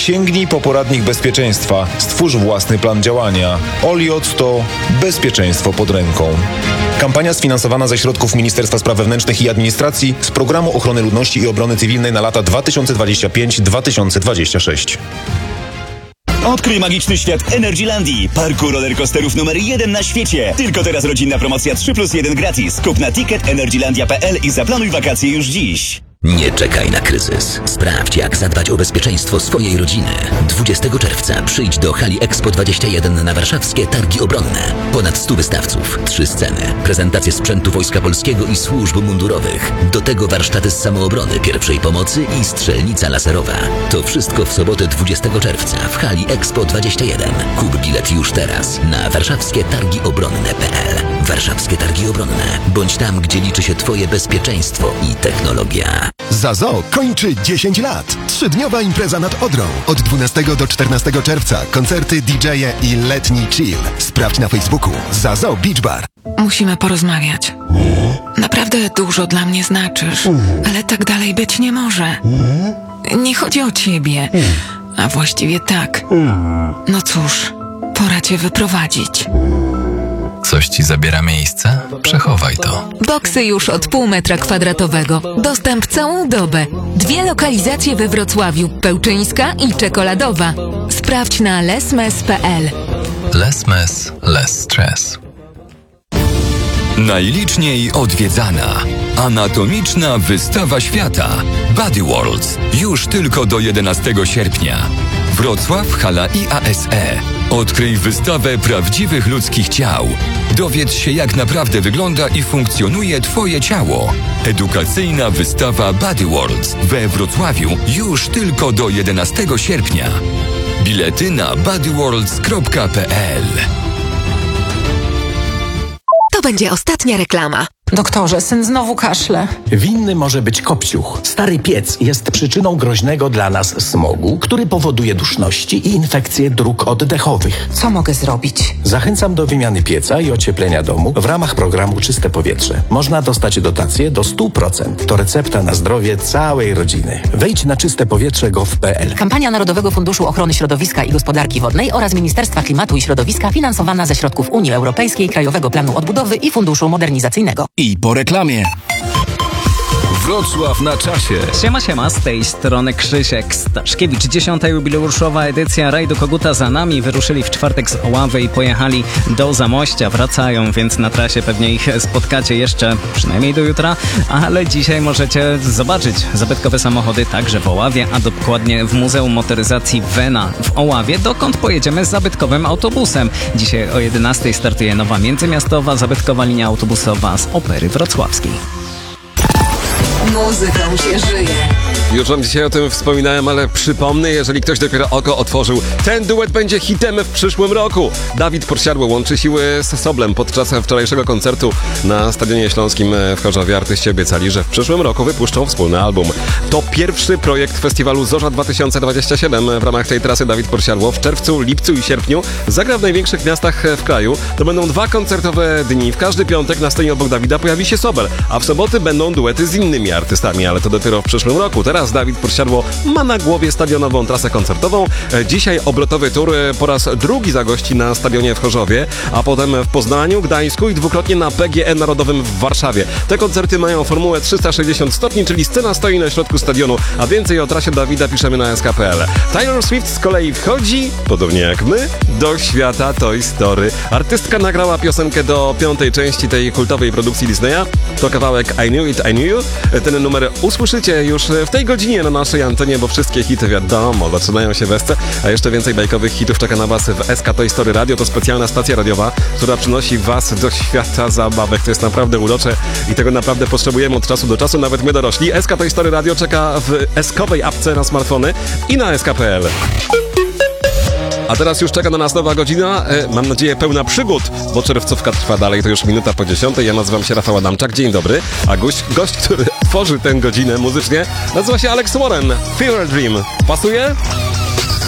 Sięgnij po poradnik bezpieczeństwa. Stwórz własny plan działania. Oliot to bezpieczeństwo pod ręką. Kampania sfinansowana ze środków Ministerstwa Spraw Wewnętrznych i Administracji z Programu Ochrony Ludności i Obrony Cywilnej na lata 2025-2026. Odkryj magiczny świat Energylandii, parku rollercoasterów numer 1 na świecie. Tylko teraz rodzinna promocja 3+1 gratis. Kup na ticket.energylandia.pl i zaplanuj wakacje już dziś. Nie czekaj na kryzys. Sprawdź, jak zadbać o bezpieczeństwo swojej rodziny. 20 czerwca przyjdź do hali Expo 21 na warszawskie Targi Obronne. Ponad 100 wystawców, 3 sceny, prezentacje sprzętu Wojska Polskiego i służb mundurowych. Do tego warsztaty z samoobrony, pierwszej pomocy i strzelnica laserowa. To wszystko w sobotę 20 czerwca w hali Expo 21. Kup bilet już teraz na warszawskietargiobronne.pl. Warszawskie Targi Obronne. Bądź tam, gdzie liczy się Twoje bezpieczeństwo i technologia. Zazo kończy 10 lat. 3-dniowa impreza nad Odrą. Od 12 do 14 czerwca koncerty, DJ-e i letni chill. Sprawdź na Facebooku Zazo Beach Bar. Musimy porozmawiać. Naprawdę dużo dla mnie znaczysz, ale tak dalej być nie może. Nie chodzi o ciebie, a właściwie tak. No cóż, pora cię wyprowadzić. Coś ci zabiera miejsce? Przechowaj to. Boksy już od pół metra kwadratowego. Dostęp całą dobę. 2 lokalizacje we Wrocławiu. Pełczyńska i Czekoladowa. Sprawdź na lesmes.pl. Lesmes, less stress. Najliczniej odwiedzana anatomiczna wystawa świata Body Worlds już tylko do 11 sierpnia. Wrocław, hala IASE. Odkryj wystawę prawdziwych ludzkich ciał. Dowiedz się, jak naprawdę wygląda i funkcjonuje Twoje ciało. Edukacyjna wystawa Body Worlds we Wrocławiu już tylko do 11 sierpnia. Bilety na bodyworlds.pl. To będzie ostatnia reklama. Doktorze, syn znowu kaszle. Winny może być kopciuch. Stary piec jest przyczyną groźnego dla nas smogu, który powoduje duszności i infekcje dróg oddechowych. Co mogę zrobić? Zachęcam do wymiany pieca i ocieplenia domu w ramach programu Czyste Powietrze. Można dostać dotację do 100%. To recepta na zdrowie całej rodziny. Wejdź na czystepowietrze.gov.pl. Kampania Narodowego Funduszu Ochrony Środowiska i Gospodarki Wodnej oraz Ministerstwa Klimatu i Środowiska finansowana ze środków Unii Europejskiej, Krajowego Planu Odbudowy i Funduszu Modernizacyjnego. I po reklamie. Wrocław na czasie. Siema, z tej strony Krzysiek Staszkiewicz. 10. jubileuszowa edycja Rajdu Koguta za nami. Wyruszyli w czwartek z Oławy i pojechali do Zamościa. Wracają, więc na trasie pewnie ich spotkacie jeszcze przynajmniej do jutra, ale dzisiaj możecie zobaczyć zabytkowe samochody także w Oławie, a dokładnie w Muzeum Motoryzacji Wena w Oławie, dokąd pojedziemy z zabytkowym autobusem. Dzisiaj o 11 startuje nowa międzymiastowa zabytkowa linia autobusowa z Opery Wrocławskiej. Muzyką się żyje. Już wam dzisiaj o tym wspominałem, ale przypomnę, jeżeli ktoś dopiero oko otworzył, ten duet będzie hitem w przyszłym roku. Dawid Podsiadło łączy siły z Soblem. Podczas wczorajszego koncertu na Stadionie Śląskim w Chorzowie artyści obiecali, że w przyszłym roku wypuszczą wspólny album. To pierwszy projekt festiwalu Zorza 2027. W ramach tej trasy Dawid Podsiadło w czerwcu, lipcu i sierpniu zagra w największych miastach w kraju. To będą 2 koncertowe dni. W każdy piątek na scenie obok Dawida pojawi się Sobel, a w soboty będą duety z innymi artystami, ale to dopiero w przyszłym roku. Teraz Dawid Podsiadło ma na głowie stadionową trasę koncertową. Dzisiaj obrotowy tur po raz drugi zagości na stadionie w Chorzowie, a potem w Poznaniu, Gdańsku i dwukrotnie na PGE Narodowym w Warszawie. Te koncerty mają formułę 360 stopni, czyli scena stoi na środku stadionu, a więcej o trasie Dawida piszemy na sk.pl. Taylor Swift z kolei wchodzi, podobnie jak my, do świata Toy Story. Artystka nagrała piosenkę do 5. części tej kultowej produkcji Disneya. To kawałek I Knew It, I Knew You. Ten numer usłyszycie już w tej godzinie na naszej antenie, bo wszystkie hity, wiadomo, zaczynają się w SC, a jeszcze więcej bajkowych hitów czeka na was w SK Toy Story Radio. To specjalna stacja radiowa, która przynosi was do świata zabawek. To jest naprawdę urocze i tego naprawdę potrzebujemy od czasu do czasu, nawet my dorośli. SK Toy Story Radio czeka w SK-owej apce na smartfony i na sk.pl. A teraz już czeka na nas nowa godzina, mam nadzieję pełna przygód, bo czerwcówka trwa dalej, to już minuta po 10. Ja nazywam się Rafał Adamczak, dzień dobry, a gość, który tworzy tę godzinę muzycznie, nazywa się Alex Warren, Fever Dream. Pasuje?